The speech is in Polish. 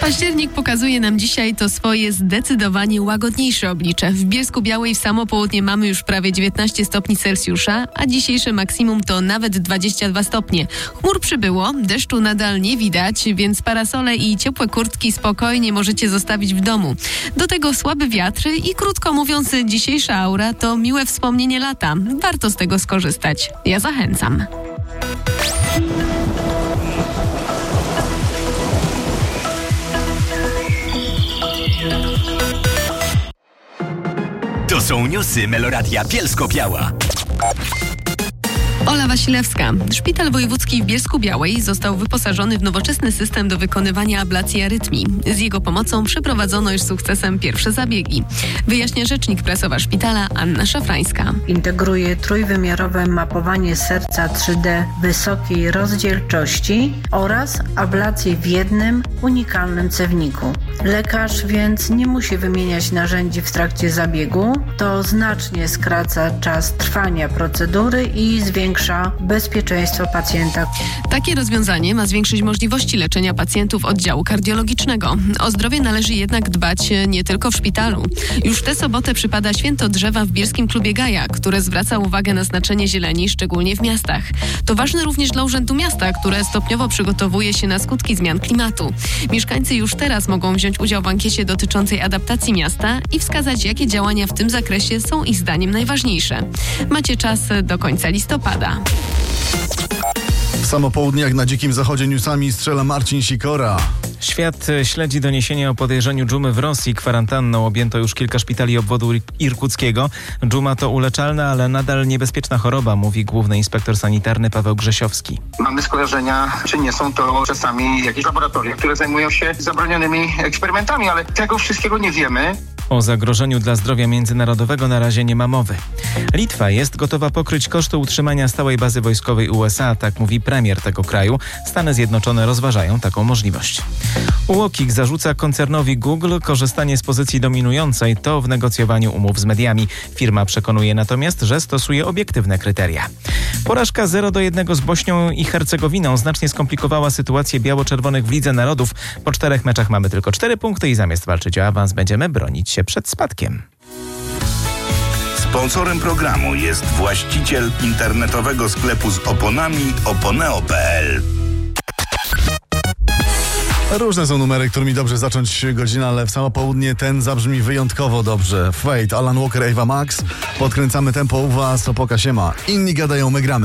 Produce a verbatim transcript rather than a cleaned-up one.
Październik pokazuje nam dzisiaj to swoje zdecydowanie łagodniejsze oblicze. W Bielsku-Białej w samo południe mamy już prawie dziewiętnaście stopni Celsjusza, a dzisiejsze maksimum to nawet dwadzieścia dwa stopnie. Chmur przybyło, deszczu nadal nie widać, więc parasole i ciepłe kurtki spokojnie możecie zostawić w domu. Do tego słaby wiatr i krótko mówiąc dzisiejsza aura to miłe wspomnienie lata. Warto z tego skorzystać. Ja zachęcam. To są newsy Meloradia Bielsko-Biała. Ola Wasilewska. Szpital wojewódzki w Bielsku-Białej został wyposażony w nowoczesny system do wykonywania ablacji arytmii. Z jego pomocą przeprowadzono już sukcesem pierwsze zabiegi. Wyjaśnia rzecznik prasowa szpitala Anna Szafrańska. Integruje trójwymiarowe mapowanie serca trzy D wysokiej rozdzielczości oraz ablację w jednym unikalnym cewniku. Lekarz więc nie musi wymieniać narzędzi w trakcie zabiegu. To znacznie skraca czas trwania procedury i zwiększa bezpieczeństwo pacjenta. Takie rozwiązanie ma zwiększyć możliwości leczenia pacjentów oddziału kardiologicznego. O zdrowie należy jednak dbać nie tylko w szpitalu. Już w tę sobotę przypada Święto Drzewa w Bielskim Klubie Gaja, które zwraca uwagę na znaczenie zieleni, szczególnie w miastach. To ważne również dla Urzędu Miasta, które stopniowo przygotowuje się na skutki zmian klimatu. Mieszkańcy już teraz mogą wziąć udział w ankiecie dotyczącej adaptacji miasta i wskazać, jakie działania w tym zakresie są ich zdaniem najważniejsze. Macie czas do końca listopada. W samo południe jak na Dzikim Zachodzie newsami strzela Marcin Sikora. Świat śledzi doniesienia o podejrzeniu dżumy w Rosji. Kwarantanną objęto już kilka szpitali obwodu irkuckiego. Dżuma to uleczalna, ale nadal niebezpieczna choroba, mówi główny inspektor sanitarny Paweł Grzesiowski. Mamy skojarzenia, czy nie są to czasami jakieś laboratoria, które zajmują się zabronionymi eksperymentami, ale tego wszystkiego nie wiemy. O zagrożeniu dla zdrowia międzynarodowego na razie nie ma mowy. Litwa jest gotowa pokryć koszty utrzymania stałej bazy wojskowej U S A, tak mówi premier tego kraju. Stany Zjednoczone rozważają taką możliwość. U O K I zarzuca koncernowi Google korzystanie z pozycji dominującej, to w negocjowaniu umów z mediami. Firma przekonuje natomiast, że stosuje obiektywne kryteria. Porażka zero do jednego z Bośnią i Hercegowiną znacznie skomplikowała sytuację biało-czerwonych w Lidze Narodów. Po czterech meczach mamy tylko cztery punkty i zamiast walczyć o awans będziemy bronić się przed spadkiem. Sponsorem programu jest właściciel internetowego sklepu z oponami oponeo kropka p l. Różne są numery, którymi dobrze zacząć godzinę, ale w samo południe ten zabrzmi wyjątkowo dobrze. Fate, Alan Walker, Ava Max. Podkręcamy tempo u was, opoka siema. Inni gadają, my gramy.